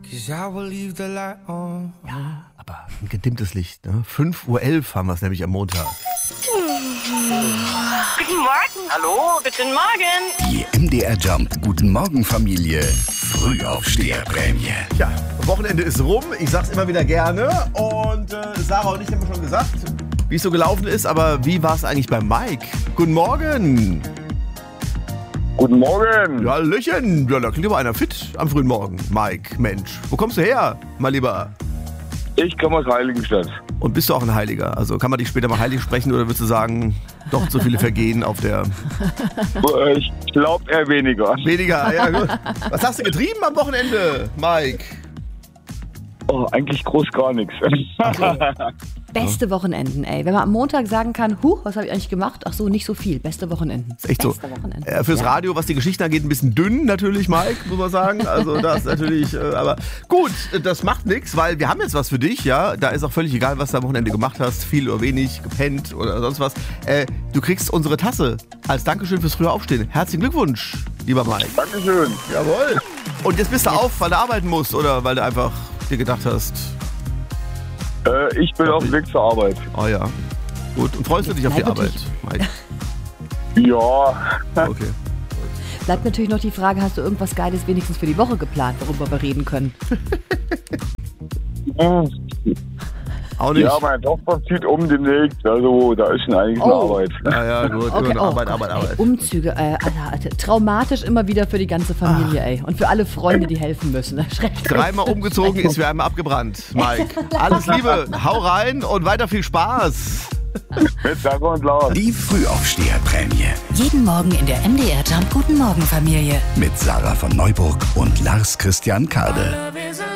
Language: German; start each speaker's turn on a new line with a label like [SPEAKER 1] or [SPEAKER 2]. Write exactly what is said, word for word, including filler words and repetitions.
[SPEAKER 1] 'cause I will leave the light on.
[SPEAKER 2] Ja, aber ein gedimmtes Licht. Ne? fünf Uhr elf haben wir es nämlich am Montag.
[SPEAKER 3] Guten Morgen. Hallo, guten Morgen.
[SPEAKER 4] Die M D R Jump Guten Morgen Familie Frühaufsteherprämie.
[SPEAKER 2] Ja, Wochenende ist rum. Ich sag's immer wieder gerne. Und äh, Sarah und ich haben schon gesagt, wie es so gelaufen ist. Aber wie war es eigentlich bei Mike? Guten Morgen.
[SPEAKER 5] Guten Morgen.
[SPEAKER 2] Ja, Hallöchen. Ja, da klingt aber einer fit am frühen Morgen. Mike, Mensch. Wo kommst du her, mein Lieber?
[SPEAKER 5] Ich komme aus Heiligenstadt.
[SPEAKER 2] Und bist du auch ein Heiliger? Also kann man dich später mal heilig sprechen oder würdest du sagen, doch so viele Vergehen auf der...
[SPEAKER 5] Ich glaube eher weniger.
[SPEAKER 2] Weniger, ja gut. Was hast du getrieben am Wochenende, Mike?
[SPEAKER 5] Oh, eigentlich groß gar nichts.
[SPEAKER 6] Beste Wochenenden, ey. Wenn man am Montag sagen kann, huh, was habe ich eigentlich gemacht? Ach so, nicht so viel. Beste Wochenenden.
[SPEAKER 2] Ist echt
[SPEAKER 6] Beste
[SPEAKER 2] so.
[SPEAKER 6] Wochenenden.
[SPEAKER 2] Äh, fürs
[SPEAKER 6] Ja.
[SPEAKER 2] Radio, was die Geschichten angeht, ein bisschen dünn natürlich, Mike, muss man sagen. Also das natürlich, äh, aber gut, das macht nichts, weil wir haben jetzt was für dich, ja. Da ist auch völlig egal, was du am Wochenende gemacht hast, viel oder wenig, gepennt oder sonst was. Äh, du kriegst unsere Tasse als Dankeschön fürs frühe Aufstehen. Herzlichen Glückwunsch, lieber Mike.
[SPEAKER 5] Dankeschön.
[SPEAKER 2] Jawohl. Und jetzt bist du auf, weil du arbeiten musst oder weil du einfach dir gedacht hast,
[SPEAKER 5] Äh, ich bin auf dem Weg zur Arbeit.
[SPEAKER 2] oh ja, gut. Und freust du dich auf die
[SPEAKER 6] Bleib
[SPEAKER 2] Arbeit,
[SPEAKER 6] natürlich-
[SPEAKER 2] Mike?
[SPEAKER 5] Ja.
[SPEAKER 2] Okay.
[SPEAKER 6] Bleibt natürlich noch die Frage, hast du irgendwas Geiles wenigstens für die Woche geplant, worüber wir reden können?
[SPEAKER 2] Auch nicht?
[SPEAKER 5] Ja, meine Tochter zieht um demnächst. Also da ist schon einiges
[SPEAKER 6] Oh.
[SPEAKER 5] eine Arbeit.
[SPEAKER 2] Ja, ja, gut.
[SPEAKER 6] Okay,
[SPEAKER 2] Immer noch
[SPEAKER 6] oh
[SPEAKER 2] Arbeit,
[SPEAKER 6] Gott,
[SPEAKER 2] Arbeit,
[SPEAKER 6] ey,
[SPEAKER 2] Arbeit.
[SPEAKER 6] Umzüge, äh, Alter, Alter, traumatisch immer wieder für die ganze Familie, ey. Und für alle Freunde, die helfen müssen. Schrecklich.
[SPEAKER 2] Dreimal umgezogen ist wie einmal abgebrannt, Mike. Alles Liebe, hau rein und weiter viel Spaß.
[SPEAKER 5] Mit Dank und Laut.
[SPEAKER 4] Die Frühaufsteherprämie
[SPEAKER 7] Jeden Morgen in der M D R Jump Guten Morgen Familie.
[SPEAKER 4] mit Sarah von Neuburg und Lars Christian Kade.